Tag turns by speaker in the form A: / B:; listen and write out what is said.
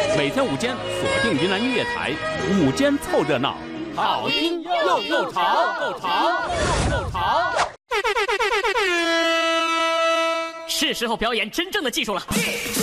A: 每天午间锁定云南音乐台，午间凑热闹，好听又够潮，够潮又够潮。
B: 是时候表演真正的技术了。